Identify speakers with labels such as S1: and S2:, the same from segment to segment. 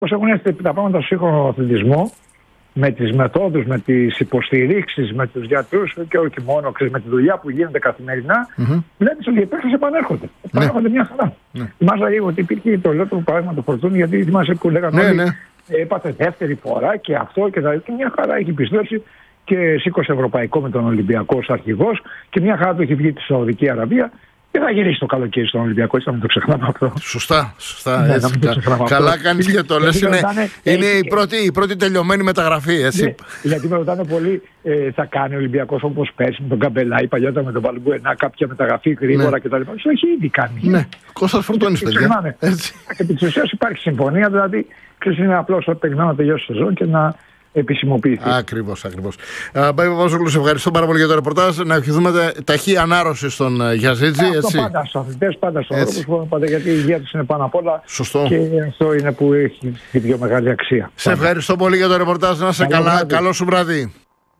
S1: πώς έχουν έρθει τα πράγματα στο σύγχρονο αθλητισμό, με τις μεθόδους, με τις υποστηρίξεις, με τους γιατρούς και όχι μόνο, με τη δουλειά που γίνεται καθημερινά, βλέπεις ότι οι παίκτες επανέρχονται. Επανέρχονται μια χαρά. Θυμάσαι λίγο ότι υπήρχε το λέω το παράδειγμα του Φορτούνη, γιατί θυμάσαι που λέγανε όλοι, έπαθε δεύτερη φορά και αυτό και τα και μια χαρά έχει επιστρέψει και σήκωσε ευρωπαϊκό με τον Ολυμπιακό ως αρχηγός και μια χαρά του έχει βγει τη Σαουδική Αραβία. Και θα γυρίσει το καλοκαίρι στον Ολυμπιακό, έτσι να μην το ξεχνάμε αυτό.
S2: Σωστά. Έτσι, καλά κάνεις και το λες. Είναι η πρώτη τελειωμένη μεταγραφή, έτσι.
S1: Ναι, γιατί με ρωτάνε πολύ, θα κάνει ο Ολυμπιακός όπως πέρσι με τον Καμπελάη, παλιότερα με τον Βαλμπουενά, κάποια μεταγραφή γρήγορα κτλ. Αυτό έχει ήδη κάνει.
S2: Ναι, Κώστας Φορτούνης, παιδιά.
S1: Και επί της ουσίας υπάρχει συμφωνία, δηλαδή είναι απλώς ότι περιμένω να τελειώσει η σεζόν και να επισημοποιηθεί.
S2: Ακριβώς. Μπάμπη Παπαζόγλου, σε ευχαριστώ πάρα πολύ για το ρεπορτάζ. Να ευχηθούμε ταχύ ανάρρωση στον Γιαζίτζη.
S1: Αυτό πάντα στους αθλητές, πάντα στον ανθρώπους, πάντα γιατί η υγεία τους είναι πάνω απ' όλα.
S2: Σωστό.
S1: Και αυτό είναι που έχει τη πιο μεγάλη αξία.
S2: Σε ευχαριστώ πολύ για το ρεπορτάζ. Να είσαι καλά. Καλό σου βράδυ.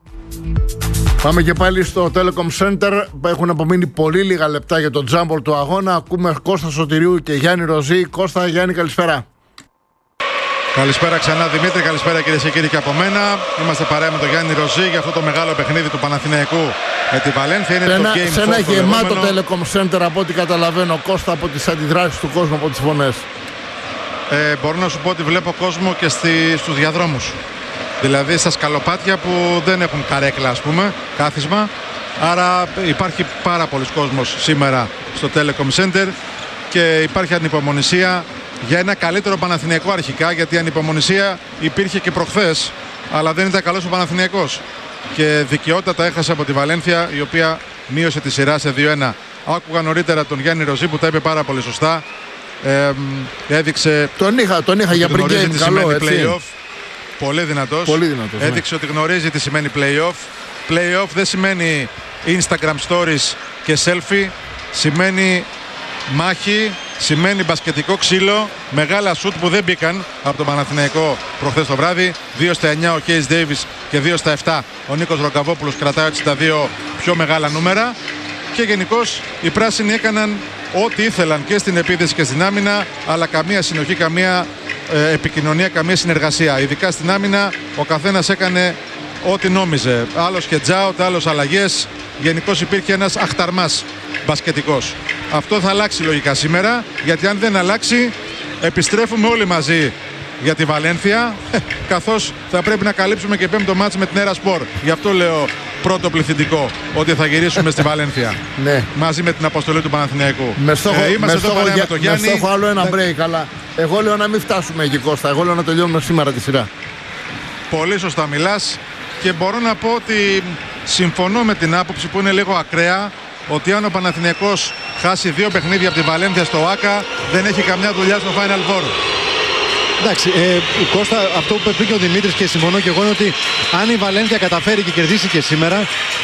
S2: Πάμε και πάλι στο Telecom Center. Έχουν απομείνει πολύ λίγα λεπτά για το τζάμπολ του αγώνα. Ακούμε Κώστα Σωτηρίου και Γιάννη Ροζή. Κώστα, Γιάννη, καλησπέρα.
S3: Καλησπέρα ξανά Δημήτρη, καλησπέρα κυρίες και κύριοι και από μένα. Είμαστε παρέα με τον Γιάννη Ροζή για αυτό το μεγάλο παιχνίδι του Παναθηναϊκού με τη Βαλένθια. Είναι το Game 4.
S2: Σε ένα γεμάτο Telecom Center από ό,τι καταλαβαίνω, Κώστα, από τις αντιδράσεις του κόσμου, από τις φωνές.
S3: Μπορώ να σου πω ότι βλέπω κόσμο και στους διαδρόμους. Δηλαδή στα σκαλοπάτια που δεν έχουν καρέκλα, ας πούμε, κάθισμα. Άρα υπάρχει πάρα πολλοί κόσμος σήμερα στο Telecom Center και υπάρχει ανυπομονησία για ένα καλύτερο Παναθηναϊκό αρχικά, γιατί η ανυπομονησία υπήρχε και προχθές, αλλά δεν ήταν καλός ο Παναθηναϊκός. Και δικαιότατα έχασε από τη Βαλένθια, η οποία μείωσε τη σειρά σε 2-1. Άκουγα νωρίτερα τον Γιάννη Ροζή που τα είπε πάρα πολύ σωστά. Έδειξε.
S2: Τον είχα για πριν game, καλό, έτσι.
S3: Play-off. Πολύ δυνατός. Έδειξε ότι γνωρίζει τι σημαίνει play-off. Play-off δεν σημαίνει Instagram stories και selfie. Σημαίνει μάχη, σημαίνει μπασκετικό ξύλο, μεγάλα σουτ που δεν μπήκαν από τον Παναθηναϊκό προχθές το βράδυ. 2-9 ο Κέις Ντέιβις και 2-7 ο Νίκος Ροκαβόπουλος, κρατάει έτσι τα δύο πιο μεγάλα νούμερα. Και γενικώς οι πράσινοι έκαναν ό,τι ήθελαν και στην επίθεση και στην άμυνα, αλλά καμία συνοχή, καμία επικοινωνία, καμία συνεργασία. Ειδικά στην άμυνα ο καθένας έκανε ό,τι νόμιζε. Άλλος hedge-out, άλλος αλλαγές. Γενικώς υπήρχε ένας αχταρμάς μπασκετικός. Αυτό θα αλλάξει λογικά σήμερα, γιατί αν δεν αλλάξει επιστρέφουμε όλοι μαζί για τη Βαλένθια, καθώς θα πρέπει να καλύψουμε και πέμπτο μάτς με την Έρα Σπορ. Γι' αυτό λέω πρώτο πληθυντικό ότι θα γυρίσουμε στη Βαλένθια.
S2: Ναι.
S3: Μαζί με την αποστολή του Παναθηναϊκού.
S2: Είμαστε εδώ παρέα με τον Γιάννη. Με στόχο άλλο ένα break, αλλά εγώ λέω να μην φτάσουμε εκεί, Κώστα. Εγώ λέω να τελειώνουμε σήμερα τη σειρά.
S3: Πολύ σωστά μιλάς και μπορώ να πω ότι συμφωνώ με την άποψη που είναι λίγο ακραία, ότι αν ο Παναθηναϊκός χάσει 2 παιχνίδια από τη Βαλένθια στο ΆΚΑ, δεν έχει καμιά δουλειά στο Final Four.
S4: Εντάξει, Κώστα, αυτό που είπε και ο Δημήτρης και συμφωνώ και εγώ είναι ότι αν η Βαλένθια καταφέρει και κερδίσει και σήμερα,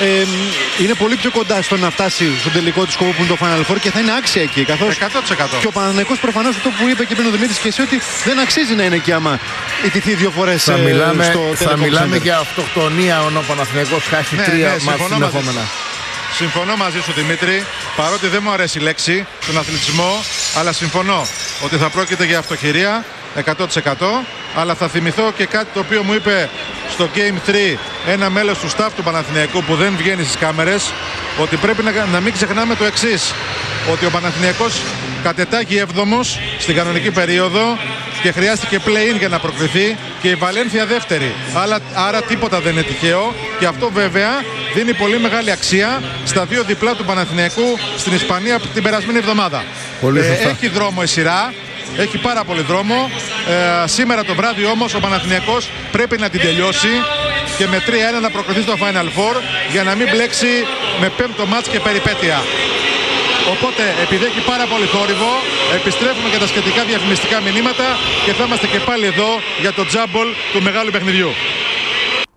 S4: είναι πολύ πιο κοντά στο να φτάσει στον τελικό του σκοπό που είναι το Final Four και θα είναι άξια εκεί. Καθώς
S3: 100%.
S4: Και ο Παναθηναϊκός προφανώς αυτό που είπε και πριν ο Δημήτρης και εσύ, ότι δεν αξίζει να είναι εκεί άμα ιτηθεί 2 φορές στο
S2: θα μιλάμε για αυτοκτονία αν ο Παναθηναϊκός χάσει 3 μάτς συνεχόμενα.
S3: Συμφωνώ μαζί σου Δημήτρη, παρότι δεν μου αρέσει η λέξη στον αθλητισμό, αλλά συμφωνώ ότι θα πρόκειται για αυτοχειρία 100%, αλλά θα θυμηθώ και κάτι το οποίο μου είπε στο Game 3 ένα μέλος του staff του Παναθηναϊκού που δεν βγαίνει στις κάμερες, ότι πρέπει να μην ξεχνάμε το εξής, ότι ο Παναθηναϊκός κατετάγει 7ος στην κανονική περίοδο και χρειάστηκε play-in για να προκριθεί και η Βαλένθια δεύτερη. Άρα τίποτα δεν είναι τυχαίο και αυτό βέβαια δίνει πολύ μεγάλη αξία στα 2 διπλά του Παναθηναϊκού στην Ισπανία την περασμένη εβδομάδα. Έχει δρόμο η σειρά. Έχει πάρα πολύ δρόμο. Σήμερα το βράδυ όμως ο Παναθηναϊκός πρέπει να την τελειώσει και με 3-1 να προκριθεί στο Final Four για να μην μπλέξει με 5ο μάτς και περιπέτεια. Οπότε επειδή έχει πάρα πολύ θόρυβο, επιστρέφουμε για τα σχετικά διαφημιστικά μηνύματα και θα είμαστε και πάλι εδώ για το τζάμπολ του μεγάλου παιχνιδιού.